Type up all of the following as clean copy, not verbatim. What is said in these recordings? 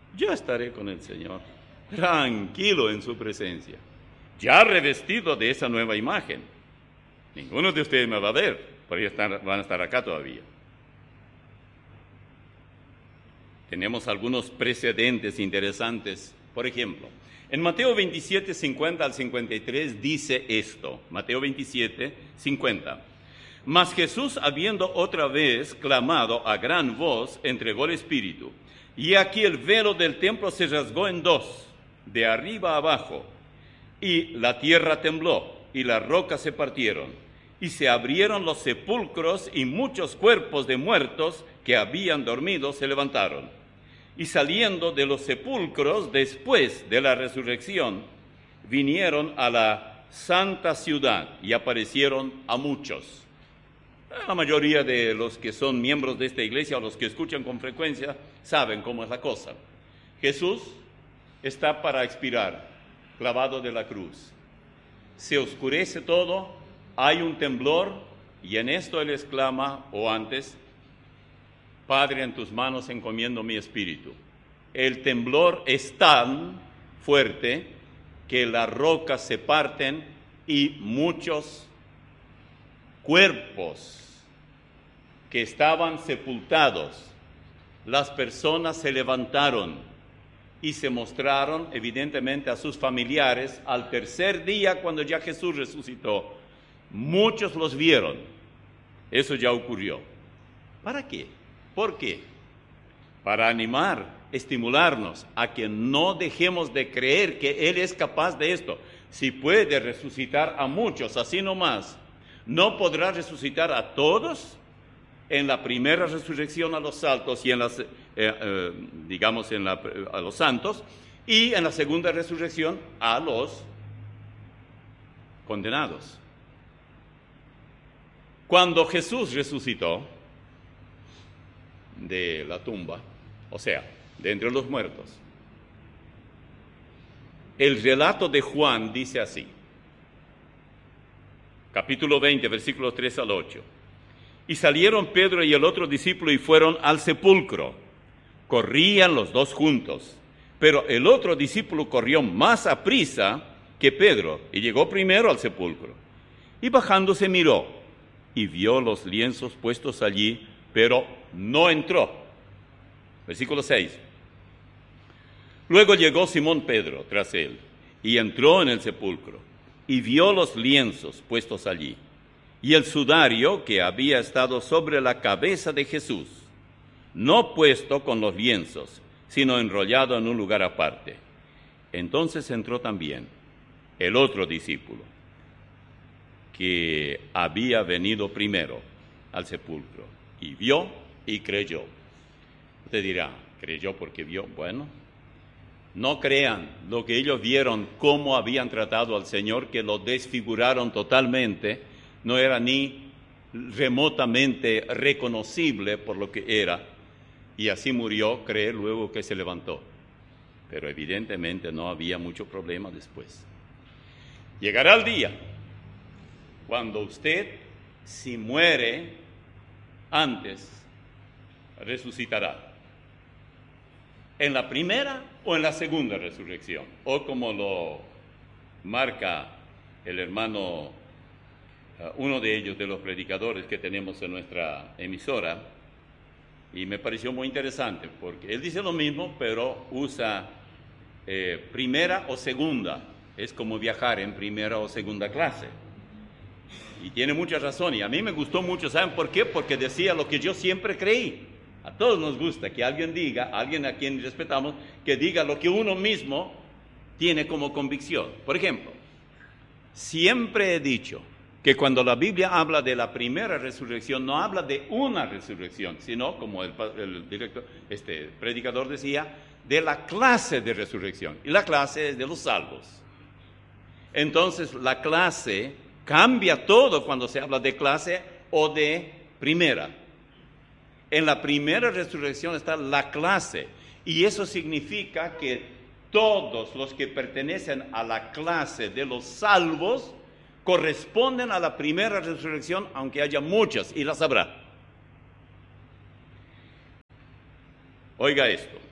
yo estaré con el Señor, tranquilo en su presencia, ya revestido de esa nueva imagen. Ninguno de ustedes me va a ver, porque van a estar acá todavía. Tenemos algunos precedentes interesantes. Por ejemplo, en Mateo 27, 50 al 53 dice esto. Mateo 27, 50. Mas Jesús, habiendo otra vez clamado a gran voz, entregó el Espíritu. Y aquí el velo del templo se rasgó en dos, de arriba a abajo. Y la tierra tembló, y las rocas se partieron. Y se abrieron los sepulcros, y muchos cuerpos de muertos que habían dormido se levantaron. Y saliendo de los sepulcros, después de la resurrección, vinieron a la santa ciudad y aparecieron a muchos. La mayoría de los que son miembros de esta iglesia o los que escuchan con frecuencia saben cómo es la cosa. Jesús está para expirar, clavado de la cruz. Se oscurece todo, hay un temblor y en esto Él exclama, o antes, Padre, en tus manos encomiendo mi espíritu. El temblor es tan fuerte que las rocas se parten y muchos cuerpos que estaban sepultados, las personas se levantaron y se mostraron evidentemente a sus familiares al tercer día cuando ya Jesús resucitó. Muchos los vieron. Eso ya ocurrió. ¿Para qué? ¿Por qué? Para animar, estimularnos a que no dejemos de creer que Él es capaz de esto. Si puede resucitar a muchos, así nomás, ¿no podrá resucitar a todos? En la primera resurrección a los saltos y en las, a los santos, y en la segunda resurrección a los condenados. Cuando Jesús resucitó de la tumba, o sea, de entre los muertos, el relato de Juan dice así, capítulo 20, versículos 3 al 8. Y salieron Pedro y el otro discípulo y fueron al sepulcro. Corrían los dos juntos, pero el otro discípulo corrió más aprisa que Pedro y llegó primero al sepulcro. Y bajándose miró y vio los lienzos puestos allí, pero no entró. Versículo 6. Luego llegó Simón Pedro tras él y entró en el sepulcro y vio los lienzos puestos allí y el sudario que había estado sobre la cabeza de Jesús, no puesto con los lienzos, sino enrollado en un lugar aparte. Entonces entró también el otro discípulo, que había venido primero al sepulcro, y vio y creyó. Usted dirá, ¿creyó porque vio? Bueno, no crean lo que ellos vieron, cómo habían tratado al Señor, que lo desfiguraron totalmente. No era ni remotamente reconocible por lo que era, y así murió, cree luego que se levantó. Pero evidentemente no había mucho problema después. Llegará el día cuando usted, si muere antes, resucitará. En la primera o en la segunda resurrección, o como lo marca el hermano, uno de ellos, de los predicadores que tenemos en nuestra emisora, y me pareció muy interesante, porque él dice lo mismo, pero usa primera o segunda. Es como viajar en primera o segunda clase. Y tiene mucha razón, y a mí me gustó mucho. ¿Saben por qué? Porque decía lo que yo siempre creí. A todos nos gusta que alguien diga, alguien a quien respetamos, que diga lo que uno mismo tiene como convicción. Por ejemplo, siempre he dicho que cuando la Biblia habla de la primera resurrección, no habla de una resurrección, sino, como el predicador decía, de la clase de resurrección. Y la clase es de los salvos. Entonces, la clase cambia todo cuando se habla de clase o de primera. En la primera resurrección está la clase, y eso significa que todos los que pertenecen a la clase de los salvos corresponden a la primera resurrección, aunque haya muchas, y las habrá. Oiga esto,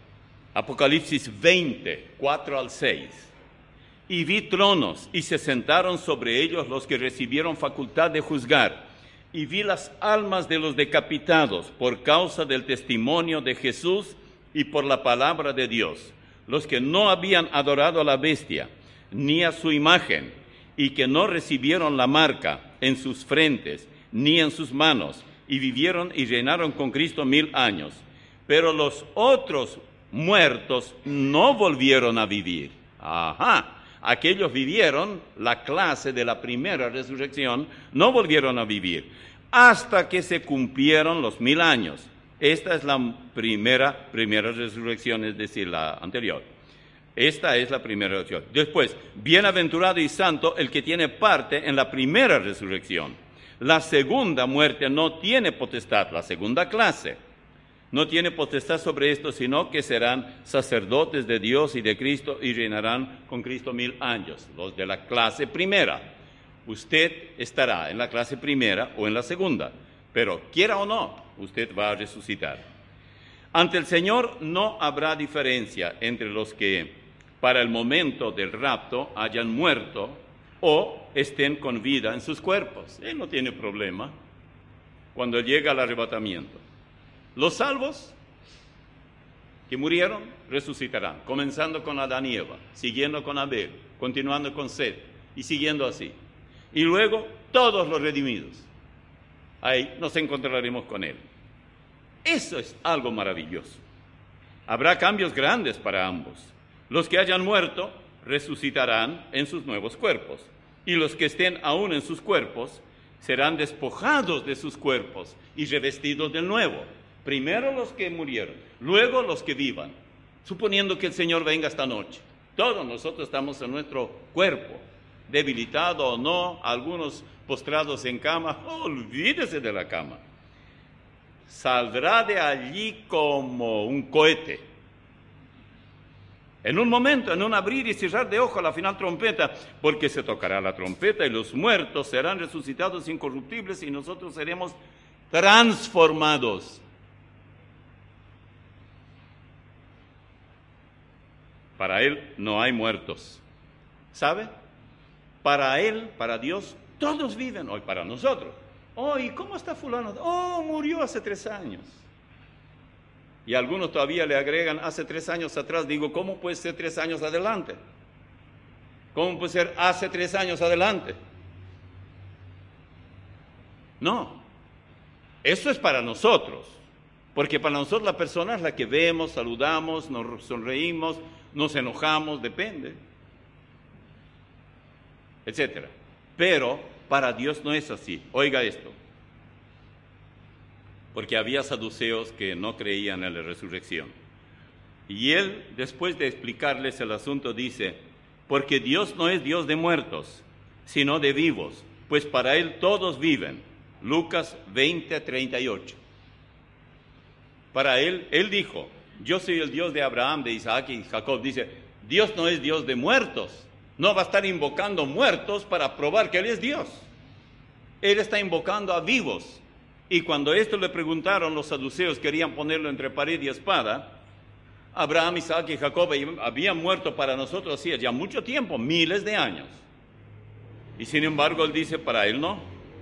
Apocalipsis 20, 4 al 6. Y vi tronos, y se sentaron sobre ellos los que recibieron facultad de juzgar. Y vi las almas de los decapitados por causa del testimonio de Jesús y por la palabra de Dios, los que no habían adorado a la bestia, ni a su imagen, y que no recibieron la marca en sus frentes, ni en sus manos, y vivieron y reinaron con Cristo 1000 años. Pero los otros muertos no volvieron a vivir. Aquellos vivieron la clase de la primera resurrección, no volvieron a vivir, hasta que se cumplieron los 1000 años. Esta es la primera resurrección, es decir, la anterior. Esta es la primera resurrección. Después, bienaventurado y santo el que tiene parte en la primera resurrección. La segunda muerte no tiene potestad, la segunda clase. No tiene potestad sobre esto, sino que serán sacerdotes de Dios y de Cristo y reinarán con Cristo 1000 años. Los de la clase primera. Usted estará en la clase primera o en la segunda, pero quiera o no, usted va a resucitar. Ante el Señor no habrá diferencia entre los que para el momento del rapto hayan muerto o estén con vida en sus cuerpos. Él no tiene problema cuando llega el arrebatamiento. Los salvos que murieron resucitarán, comenzando con Adán y Eva, siguiendo con Abel, continuando con Set y siguiendo así. Y luego todos los redimidos. Ahí nos encontraremos con Él. Eso es algo maravilloso. Habrá cambios grandes para ambos. Los que hayan muerto resucitarán en sus nuevos cuerpos, y los que estén aún en sus cuerpos serán despojados de sus cuerpos y revestidos del nuevo. Primero los que murieron, luego los que vivan, suponiendo que el Señor venga esta noche. Todos nosotros estamos en nuestro cuerpo, debilitado o no, algunos postrados en cama. Olvídese de la cama. Saldrá de allí como un cohete. En un momento, en un abrir y cerrar de ojos, a la final trompeta, porque se tocará la trompeta y los muertos serán resucitados incorruptibles y nosotros seremos transformados. Para Él no hay muertos. ¿Sabe? Para Él, para Dios, todos viven hoy. Para nosotros. ¿Y cómo está fulano? Murió hace 3 años. Y algunos todavía le agregan, hace 3 años atrás. Digo, ¿cómo puede ser 3 años adelante? ¿Cómo puede ser hace 3 años adelante? No. Eso es para nosotros. Porque para nosotros la persona es la que vemos, saludamos, nos sonreímos, nos enojamos, depende, etcétera. Pero para Dios no es así. Oiga esto. Porque había saduceos que no creían en la resurrección. Y él, después de explicarles el asunto, dice, porque Dios no es Dios de muertos, sino de vivos, pues para Él todos viven. Lucas 20:38. Para Él dijo, yo soy el Dios de Abraham, de Isaac y Jacob. Dice, Dios no es Dios de muertos. No va a estar invocando muertos para probar que Él es Dios. Él está invocando a vivos. Y cuando esto le preguntaron, los saduceos querían ponerlo entre pared y espada. Abraham, Isaac y Jacob habían muerto para nosotros hacía ya mucho tiempo, miles de años. Y sin embargo, Él dice, para Él no.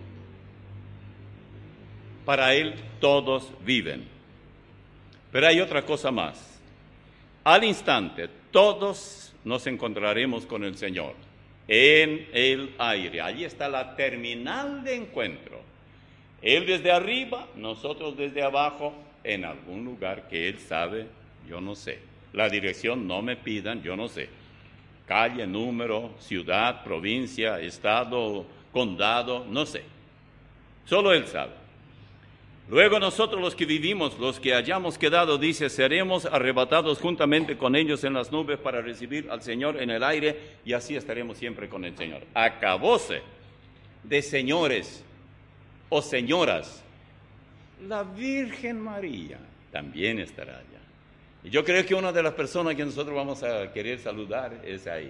Para Él todos viven. Pero hay otra cosa más. Al instante, todos nos encontraremos con el Señor en el aire. Allí está la terminal de encuentro. Él desde arriba, nosotros desde abajo, en algún lugar que Él sabe, yo no sé. La dirección no me pidan, yo no sé. Calle, número, ciudad, provincia, estado, condado, no sé. Solo Él sabe. Luego nosotros los que vivimos, los que hayamos quedado, dice, seremos arrebatados juntamente con ellos en las nubes para recibir al Señor en el aire y así estaremos siempre con el Señor. Acabóse de señores o señoras. La Virgen María también estará allá. Y yo creo que una de las personas que nosotros vamos a querer saludar es a ella.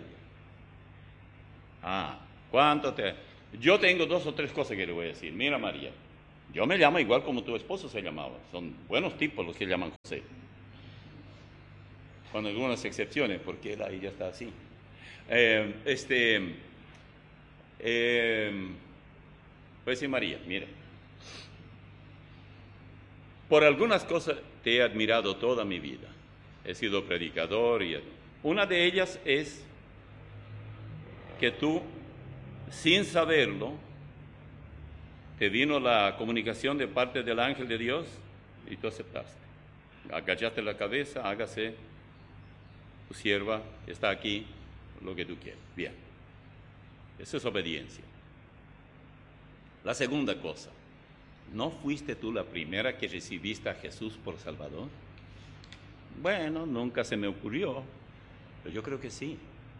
Yo tengo 2 o 3 cosas que le voy a decir. Mira, María. Yo me llamo igual como tu esposo se llamaba. Son buenos tipos los que llaman José. con algunas excepciones, porque él ahí ya está así. Pues sí, María, mira, por algunas cosas te he admirado toda mi vida. He sido predicador y una de ellas es que tú, sin saberlo, te vino la comunicación de parte del ángel de Dios y tú aceptaste. Agachaste la cabeza, hágase, tu sierva está aquí, lo que tú quieras. Bien, eso es obediencia. La segunda cosa, ¿no fuiste tú la primera que recibiste a Jesús por Salvador? Bueno, nunca se me ocurrió, pero yo creo que sí.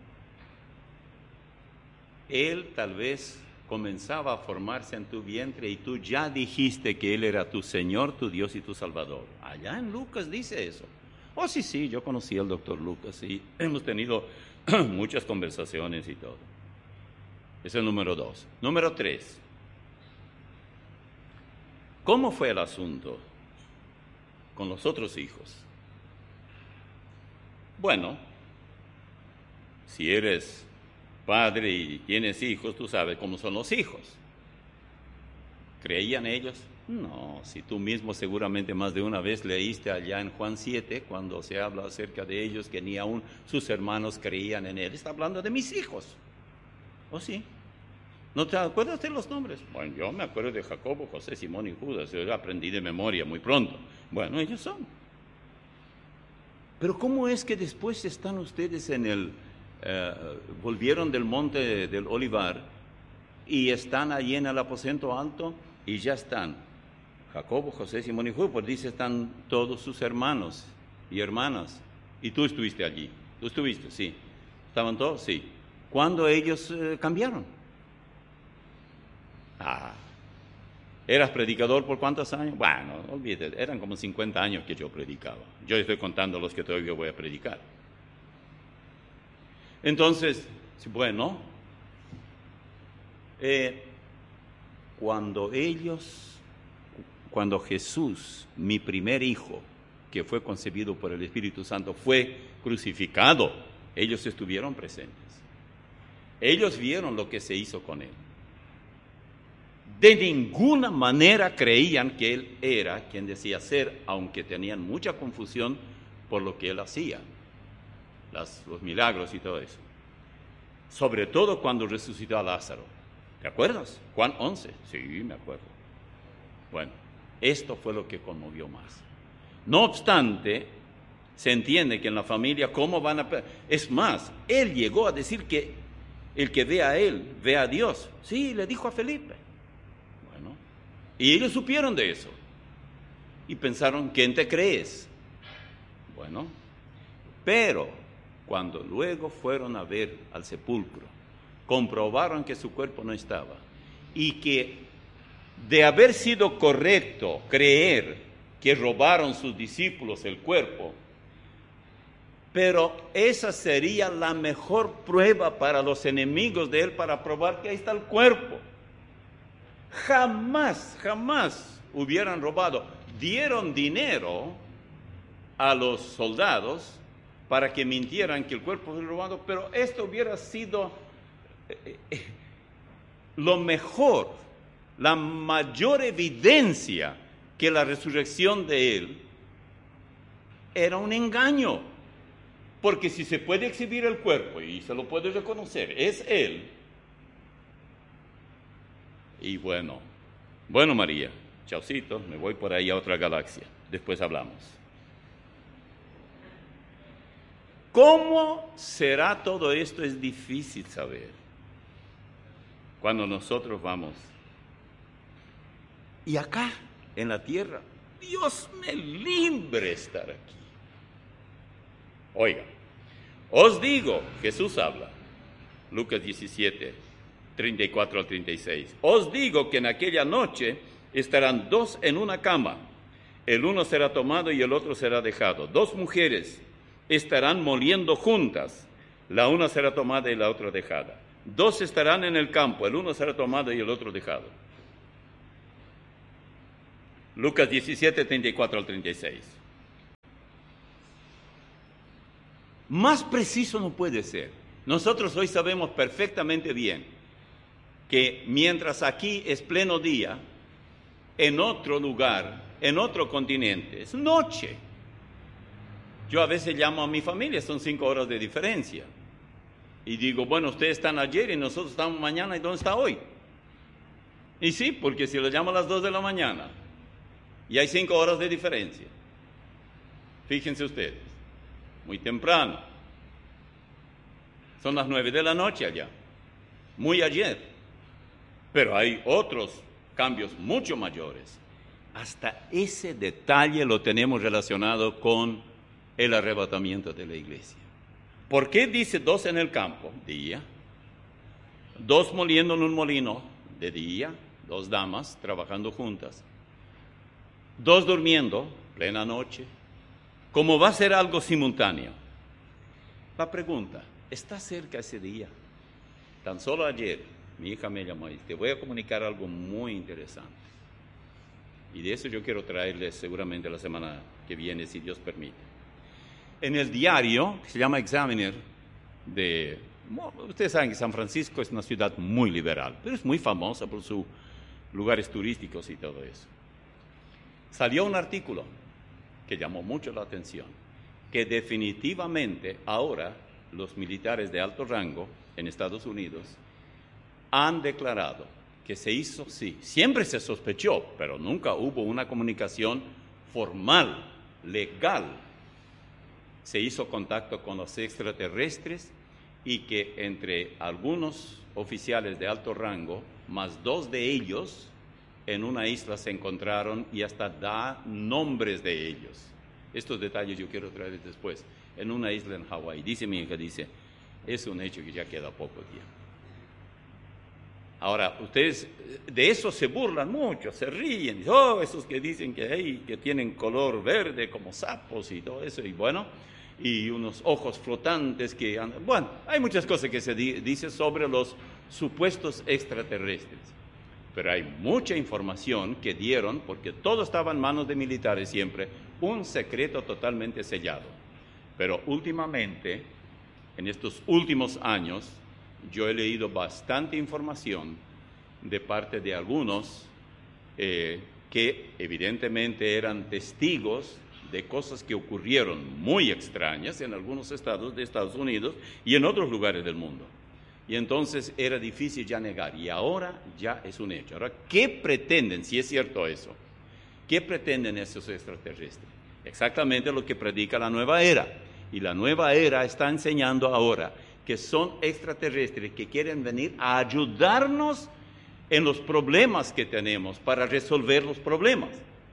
Él tal vez comenzaba a formarse en tu vientre y tú ya dijiste que Él era tu Señor, tu Dios y tu Salvador. Allá en Lucas dice eso. Oh, sí, yo conocí al doctor Lucas y hemos tenido muchas conversaciones y todo. Ese es el número 2. Número 3. ¿Cómo fue el asunto con los otros hijos? Bueno, si eres padre y tienes hijos, tú sabes cómo son los hijos. ¿Creían ellos? No, si tú mismo seguramente más de una vez leíste allá en Juan 7, cuando se habla acerca de ellos, que ni aún sus hermanos creían en él. Está hablando de mis hijos. ¿Oh, sí? ¿No te acuerdas de los nombres? Bueno, yo me acuerdo de Jacobo, José, Simón y Judas. Yo aprendí de memoria muy pronto. Bueno, ellos son. Pero ¿cómo es que después están ustedes volvieron del monte del Olivar y están allí en el aposento alto y ya están Jacobo, José, Simón y Judas? Pues dice, están todos sus hermanos y hermanas. Y tú estuviste allí. ¿Tú estuviste? Sí. ¿Estaban todos? Sí. ¿Cuándo ellos cambiaron? ¿Eras predicador por cuántos años? Bueno, olvídate, eran como 50 años que yo predicaba. Yo estoy contando los que todavía voy a predicar. Entonces, bueno, cuando Jesús, mi primer hijo, que fue concebido por el Espíritu Santo, fue crucificado, ellos estuvieron presentes. Ellos vieron lo que se hizo con él. De ninguna manera creían que él era quien decía ser, aunque tenían mucha confusión por lo que él hacía, los milagros y todo eso. Sobre todo cuando resucitó a Lázaro. ¿Te acuerdas? Juan 11. Sí, me acuerdo. Bueno, esto fue lo que conmovió más. No obstante, se entiende que en la familia, ¿cómo van a...? Es más, él llegó a decir que el que ve a él, ve a Dios. Sí, le dijo a Felipe. Bueno, y ellos supieron de eso. Y pensaron, ¿quién te crees? Bueno, pero cuando luego fueron a ver al sepulcro, comprobaron que su cuerpo no estaba y que de haber sido correcto creer que robaron sus discípulos el cuerpo, pero esa sería la mejor prueba para los enemigos de él para probar que ahí está el cuerpo. Jamás hubieran robado. Dieron dinero a los soldados para que mintieran que el cuerpo fue robado, pero esto hubiera sido lo mejor, la mayor evidencia que la resurrección de él era un engaño. Porque si se puede exhibir el cuerpo y se lo puede reconocer, es él. Y bueno, María, chaucito, me voy por ahí a otra galaxia, después hablamos. ¿Cómo será todo esto? Es difícil saber. Cuando nosotros vamos. Y acá, en la tierra, Dios me libre estar aquí. Oiga, os digo, Jesús habla, Lucas 17, 34 al 36. Os digo que en aquella noche estarán dos en una cama. El uno será tomado y el otro será dejado. Dos mujeres estarán moliendo juntas, la una será tomada y la otra dejada. Dos estarán en el campo, el uno será tomado y el otro dejado. Lucas 17, 34 al 36. Más preciso no puede ser. Nosotros hoy sabemos perfectamente bien que mientras aquí es pleno día, en otro lugar, en otro continente, es noche. Yo a veces llamo a mi familia, son 5 horas de diferencia. Y digo, bueno, ustedes están ayer y nosotros estamos mañana, ¿y dónde está hoy? Y sí, porque si lo llamo a las 2 de la mañana y hay 5 horas de diferencia, fíjense ustedes, muy temprano, son las 9 de la noche allá, muy ayer, pero hay otros cambios mucho mayores. Hasta ese detalle lo tenemos relacionado con el arrebatamiento de la iglesia. ¿Por qué dice 2 en el campo, día? 2 moliendo en un molino, de día, 2 damas trabajando juntas. 2 durmiendo, plena noche. ¿Cómo va a ser algo simultáneo? La pregunta, ¿está cerca ese día? Tan solo ayer, mi hija me llamó y te voy a comunicar algo muy interesante. Y de eso yo quiero traerles seguramente la semana que viene, si Dios permite. En el diario, que se llama Examiner, ustedes saben que San Francisco es una ciudad muy liberal, pero es muy famosa por sus lugares turísticos y todo eso. Salió un artículo que llamó mucho la atención, que definitivamente ahora los militares de alto rango en Estados Unidos han declarado que se hizo, sí, siempre se sospechó, pero nunca hubo una comunicación formal, legal. Se hizo contacto con los extraterrestres y que entre algunos oficiales de alto rango, más 2 de ellos, en una isla se encontraron y hasta da nombres de ellos. Estos detalles yo quiero traerles después. En una isla en Hawái, dice mi hija, es un hecho que ya queda poco tiempo. Ahora, ustedes de eso se burlan mucho, se ríen. Esos que dicen que tienen color verde como sapos y todo eso, y bueno, y unos ojos flotantes que andan. Bueno, hay muchas cosas que se dice sobre los supuestos extraterrestres, pero hay mucha información que dieron, porque todo estaba en manos de militares siempre, un secreto totalmente sellado. Pero últimamente, en estos últimos años, yo he leído bastante información de parte de algunos que evidentemente eran testigos de cosas que ocurrieron muy extrañas en algunos estados de Estados Unidos y en otros lugares del mundo. Y entonces era difícil ya negar, y ahora ya es un hecho. Ahora, ¿qué pretenden, si es cierto eso? ¿Qué pretenden esos extraterrestres? Exactamente lo que predica la nueva era. Y la nueva era está enseñando ahora que son extraterrestres que quieren venir a ayudarnos en los problemas que tenemos, para resolver los problemas.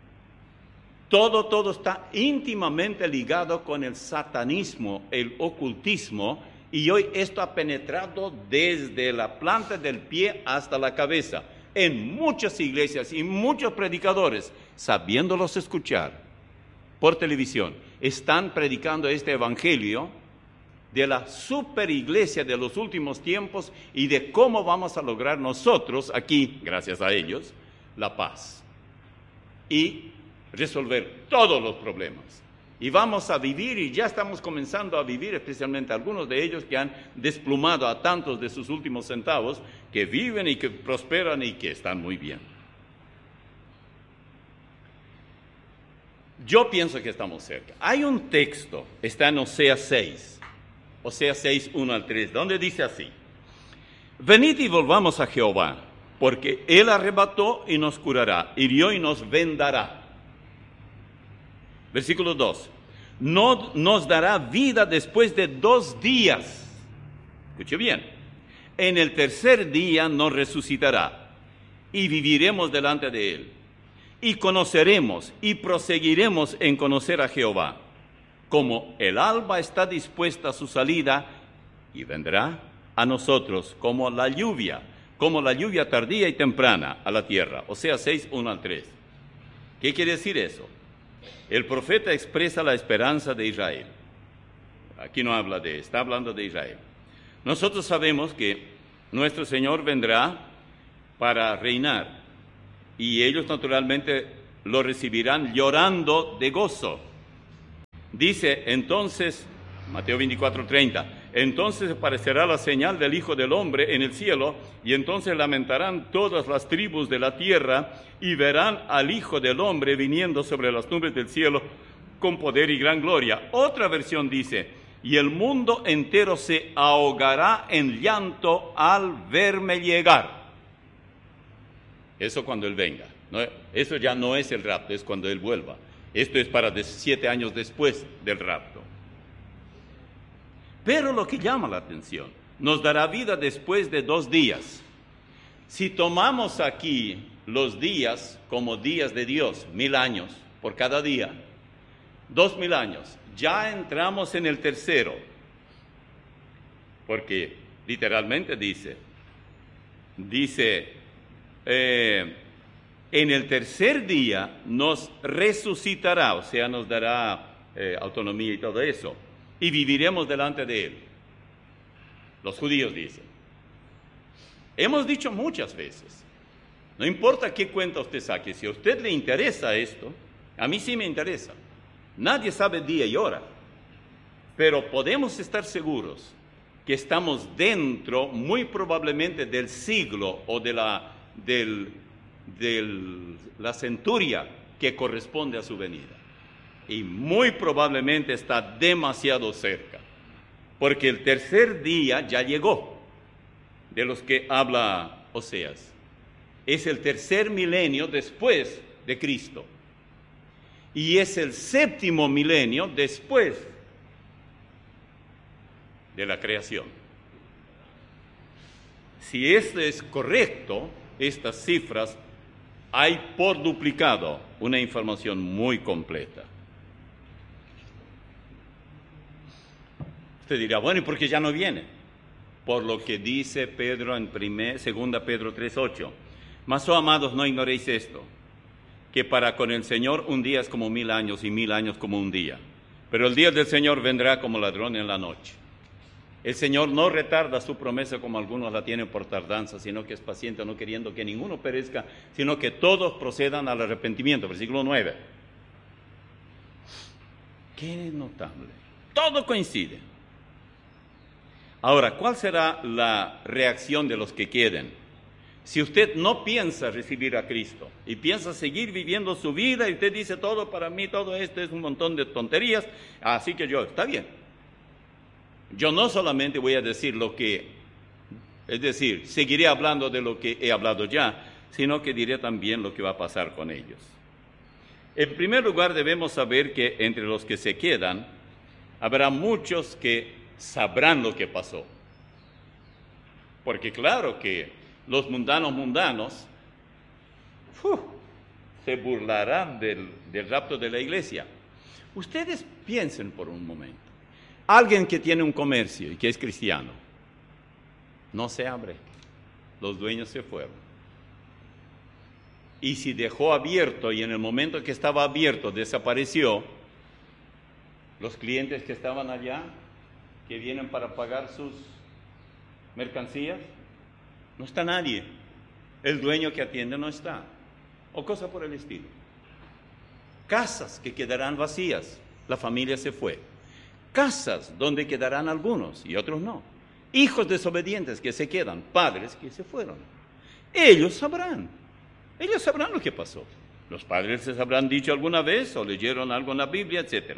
Todo está íntimamente ligado con el satanismo, el ocultismo, y hoy esto ha penetrado desde la planta del pie hasta la cabeza, en muchas iglesias y muchos predicadores, sabiéndolos escuchar por televisión, están predicando este evangelio de la superiglesia de los últimos tiempos y de cómo vamos a lograr nosotros aquí, gracias a ellos, la paz y resolver todos los problemas. Y vamos a vivir, y ya estamos comenzando a vivir, especialmente algunos de ellos que han desplumado a tantos de sus últimos centavos, que viven y que prosperan y que están muy bien. Yo pienso que estamos cerca. Hay un texto, está en Oseas 6, 1 al 3, donde dice así: venid y volvamos a Jehová, porque Él arrebató y nos curará, hirió y nos vendará. Versículo 2, no nos dará vida después de 2 días. Escuche bien, en el tercer día nos resucitará y viviremos delante de Él. Y conoceremos y proseguiremos en conocer a Jehová, como el alba está dispuesta a su salida, y vendrá a nosotros como la lluvia tardía y temprana a la tierra. Oseas 6, 1 al 3. ¿Qué quiere decir eso? El profeta expresa la esperanza de Israel. Aquí no habla está hablando de Israel. Nosotros sabemos que nuestro Señor vendrá para reinar, y ellos naturalmente lo recibirán llorando de gozo. Dice, entonces Mateo 24:30. Entonces aparecerá la señal del Hijo del Hombre en el cielo, y entonces lamentarán todas las tribus de la tierra, y verán al Hijo del Hombre viniendo sobre las nubes del cielo con poder y gran gloria. Otra versión dice, y el mundo entero se ahogará en llanto al verme llegar. Eso cuando Él venga. ¿No? Eso ya no es el rapto, es cuando Él vuelva. Esto es para 17 años después del rapto. Pero lo que llama la atención, nos dará vida después de 2 días. Si tomamos aquí los días como días de Dios, 1000 años por cada día, 2000 años, ya entramos en el tercero, porque literalmente dice, en el tercer día nos resucitará, o sea, nos dará autonomía y todo eso, y viviremos delante de Él. Los judíos dicen. Hemos dicho muchas veces, no importa qué cuenta usted saque, si a usted le interesa esto, a mí sí me interesa. Nadie sabe día y hora, pero podemos estar seguros que estamos dentro, muy probablemente, del siglo o de la centuria que corresponde a su venida. Y muy probablemente está demasiado cerca, porque el tercer día ya llegó, de los que habla Oseas. Es el tercer milenio después de Cristo. Y es el 7º milenio después de la creación. Si esto es correcto, estas cifras, hay por duplicado una información muy completa. Usted dirá, bueno, ¿y por qué ya no viene? Por lo que dice Pedro en 2 Pedro 3:8. Mas, oh amados, no ignoréis esto, que para con el Señor un día es como 1000 años y 1000 años como un día. Pero el día del Señor vendrá como ladrón en la noche. El Señor no retarda su promesa como algunos la tienen por tardanza, sino que es paciente, no queriendo que ninguno perezca, sino que todos procedan al arrepentimiento. Versículo 9. Qué notable. Todo coincide. Ahora, ¿cuál será la reacción de los que queden? Si usted no piensa recibir a Cristo y piensa seguir viviendo su vida y usted dice, todo para mí, todo esto es un montón de tonterías, así que está bien. Yo no solamente voy a decir es decir, seguiré hablando de lo que he hablado ya, sino que diré también lo que va a pasar con ellos. En primer lugar, debemos saber que entre los que se quedan, habrá muchos que sabrán lo que pasó. Porque claro que los mundanos se burlarán del rapto de la iglesia. Ustedes piensen por un momento. Alguien que tiene un comercio y que es cristiano, no se abre. Los dueños se fueron. Y si dejó abierto y en el momento que estaba abierto desapareció, los clientes que estaban allá, que vienen para pagar sus mercancías, no está nadie. El dueño que atiende no está. O cosa por el estilo. Casas que quedarán vacías. La familia se fue. Casas donde quedarán algunos y otros no. Hijos desobedientes que se quedan. Padres que se fueron. Ellos sabrán lo que pasó. Los padres les habrán dicho alguna vez o leyeron algo en la Biblia, etc.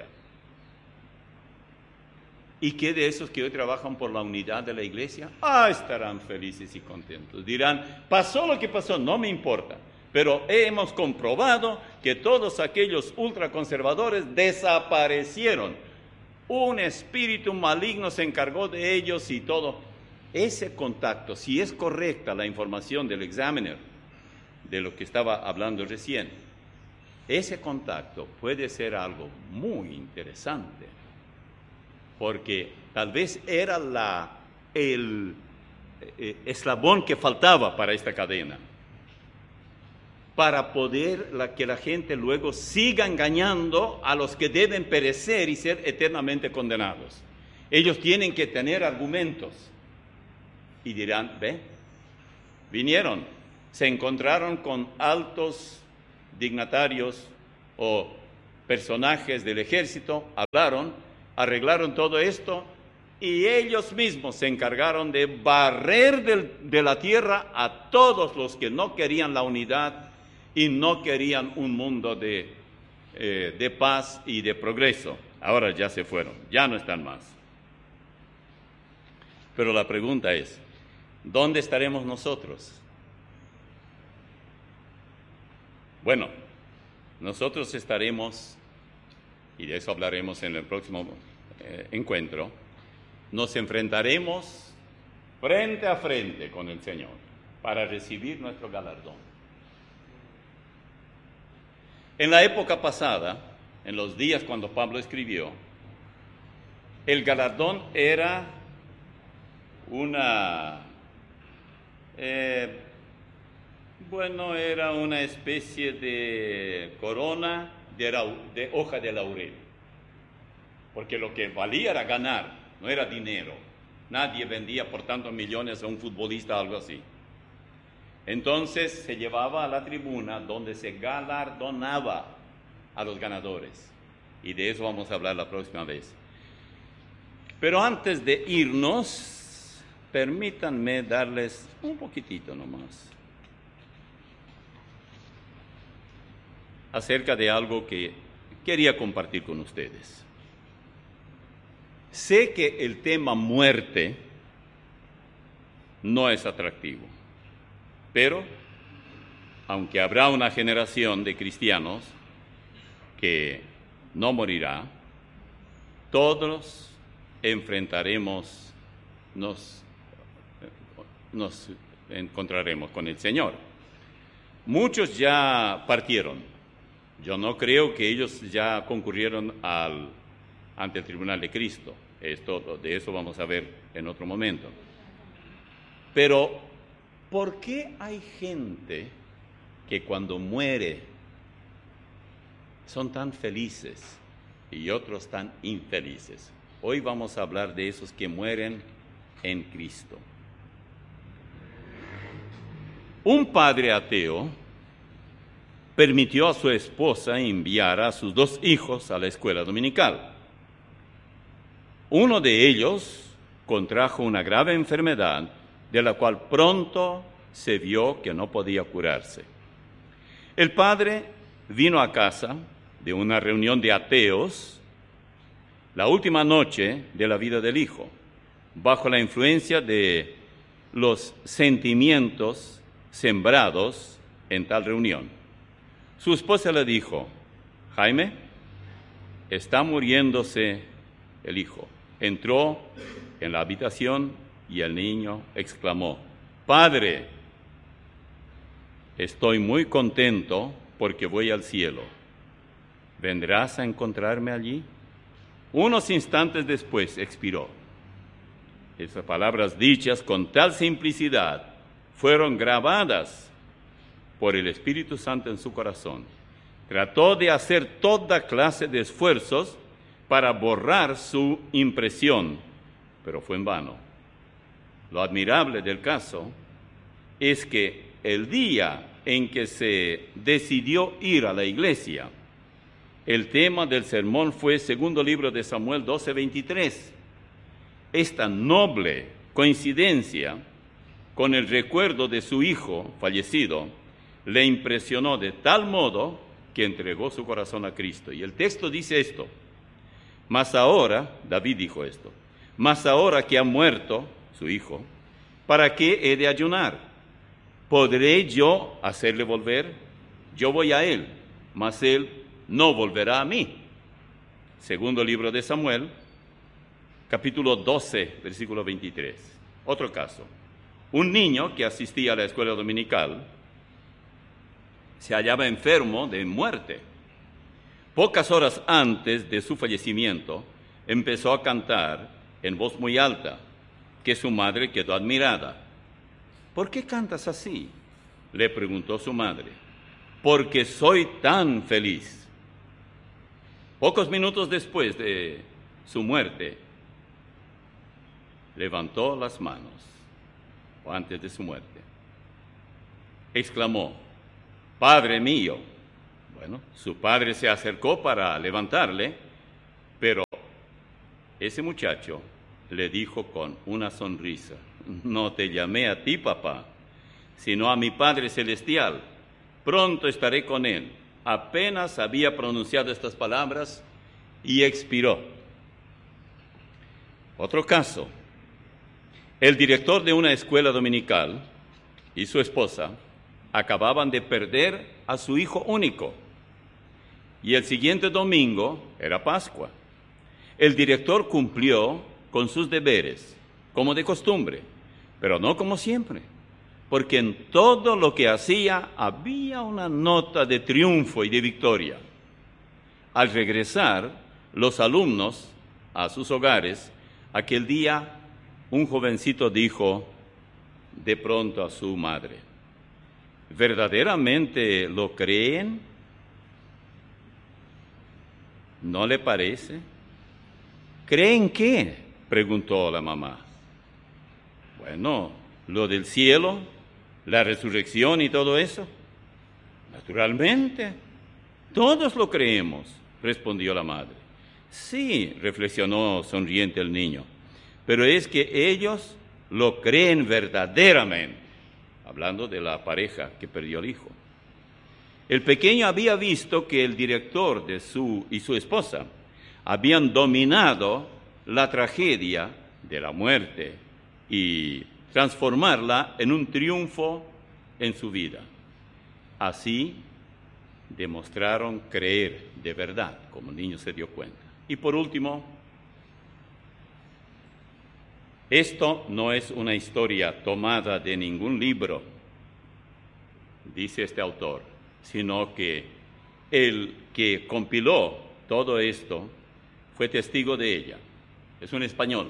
¿Y qué de esos que hoy trabajan por la unidad de la iglesia? Estarán felices y contentos. Dirán, pasó lo que pasó, no me importa. Pero hemos comprobado que todos aquellos ultraconservadores desaparecieron. Un espíritu maligno se encargó de ellos y todo. Ese contacto, si es correcta la información del Examiner, de lo que estaba hablando recién, ese contacto puede ser algo muy interesante. Porque tal vez era el eslabón que faltaba para esta cadena, para poder que la gente luego siga engañando a los que deben perecer y ser eternamente condenados. Ellos tienen que tener argumentos y dirán, vinieron, se encontraron con altos dignatarios o personajes del ejército, hablaron, arreglaron todo esto y ellos mismos se encargaron de barrer de la tierra a todos los que no querían la unidad y no querían un mundo de paz y de progreso. Ahora ya se fueron, ya no están más. Pero la pregunta es, ¿dónde estaremos nosotros? Bueno, nosotros estaremos, y de eso hablaremos en el próximo encuentro, nos enfrentaremos frente a frente con el Señor para recibir nuestro galardón. En la época pasada, en los días cuando Pablo escribió, el galardón era era una especie de corona de hoja de laurel, porque lo que valía era ganar, no era dinero. Nadie vendía por tantos millones a un futbolista o algo así. Entonces se llevaba a la tribuna donde se galardonaba a los ganadores, y de eso vamos a hablar la próxima vez. Pero antes de irnos, permítanme darles un poquitito nomás acerca de algo que quería compartir con ustedes. Sé que el tema muerte no es atractivo, pero aunque habrá una generación de cristianos que no morirá, todos enfrentaremos, nos encontraremos con el Señor. Muchos ya partieron. Yo no creo que ellos ya concurrieron ante el tribunal de Cristo. De eso vamos a ver en otro momento. Pero, ¿por qué hay gente que cuando muere son tan felices y otros tan infelices? Hoy vamos a hablar de esos que mueren en Cristo. Un padre ateo permitió a su esposa enviar a sus 2 hijos a la escuela dominical. Uno de ellos contrajo una grave enfermedad de la cual pronto se vio que no podía curarse. El padre vino a casa de una reunión de ateos la última noche de la vida del hijo, bajo la influencia de los sentimientos sembrados en tal reunión. Su esposa le dijo: Jaime, está muriéndose el hijo. Entró en la habitación y el niño exclamó: Padre, estoy muy contento porque voy al cielo. ¿Vendrás a encontrarme allí? Unos instantes después expiró. Esas palabras dichas con tal simplicidad fueron grabadas por el Espíritu Santo en su corazón. Trató de hacer toda clase de esfuerzos para borrar su impresión, pero fue en vano. Lo admirable del caso es que el día en que se decidió ir a la iglesia, el tema del sermón fue segundo libro de Samuel 12:23. Esta noble coincidencia con el recuerdo de su hijo fallecido le impresionó de tal modo que entregó su corazón a Cristo. Y el texto dice esto: mas ahora, David dijo esto, mas ahora que ha muerto su hijo, ¿para qué he de ayunar? ¿Podré yo hacerle volver? Yo voy a él, mas él no volverá a mí. Segundo libro de Samuel, capítulo 12, versículo 23. Otro caso. Un niño que asistía a la escuela dominical se hallaba enfermo de muerte. Pocas horas antes de su fallecimiento, empezó a cantar en voz muy alta, que su madre quedó admirada. ¿Por qué cantas así?, le preguntó su madre. Porque soy tan feliz. Pocos minutos después de su muerte, levantó las manos, o antes de su muerte, exclamó: Padre mío. Bueno, su padre se acercó para levantarle, pero ese muchacho le dijo con una sonrisa: no te llamé a ti, papá, sino a mi Padre Celestial. Pronto estaré con él. Apenas había pronunciado estas palabras y expiró. Otro caso. El director de una escuela dominical y su esposa acababan de perder a su hijo único. Y el siguiente domingo era Pascua. El director cumplió con sus deberes, como de costumbre, pero no como siempre, porque en todo lo que hacía había una nota de triunfo y de victoria. Al regresar los alumnos a sus hogares, aquel día un jovencito dijo de pronto a su madre: ¿verdaderamente lo creen? ¿No le parece? ¿Creen qué?, preguntó la mamá. Bueno, lo del cielo, la resurrección y todo eso. Naturalmente, todos lo creemos, respondió la madre. Sí, reflexionó sonriente el niño, pero es que ellos lo creen verdaderamente, hablando de la pareja que perdió el hijo. El pequeño había visto que el director y su esposa habían dominado la tragedia de la muerte y transformarla en un triunfo en su vida. Así demostraron creer de verdad, como el niño se dio cuenta. Y por último, esto no es una historia tomada de ningún libro, dice este autor, sino que el que compiló todo esto fue testigo de ella. Es un español.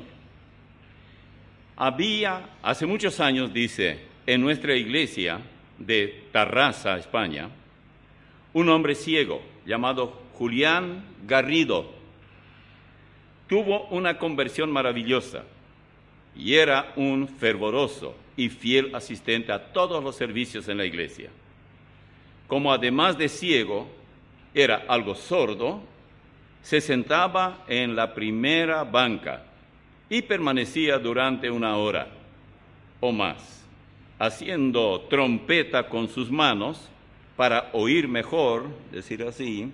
Había, hace muchos años, dice, en nuestra iglesia de Tarrasa, España, un hombre ciego llamado Julián Garrido. Tuvo una conversión maravillosa y era un fervoroso y fiel asistente a todos los servicios en la iglesia. Como además de ciego, era algo sordo, se sentaba en la primera banca y permanecía durante 1 hora o más, haciendo trompeta con sus manos para oír mejor, decir así,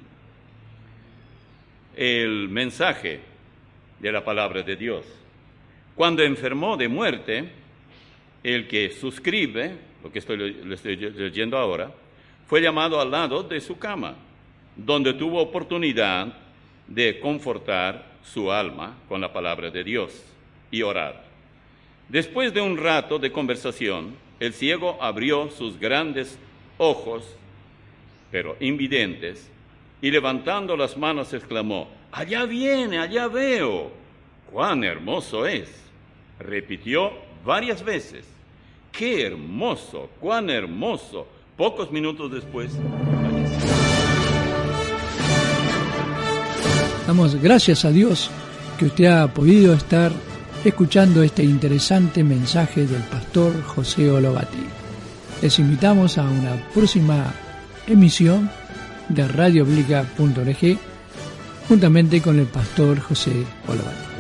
el mensaje de la palabra de Dios. Cuando enfermó de muerte, el que suscribe, lo que le estoy leyendo ahora, fue llamado al lado de su cama, donde tuvo oportunidad de confortar su alma con la palabra de Dios y orar. Después de un rato de conversación, el ciego abrió sus grandes ojos, pero invidentes, y levantando las manos exclamó: «Allá viene, allá veo, cuán hermoso es». Repitió varias veces: «Qué hermoso, cuán hermoso». Pocos minutos después, falleció. Damos gracias a Dios que usted ha podido estar escuchando este interesante mensaje del pastor José Olobati. Les invitamos a una próxima emisión de radiobiblica.org juntamente con el pastor José Olobati.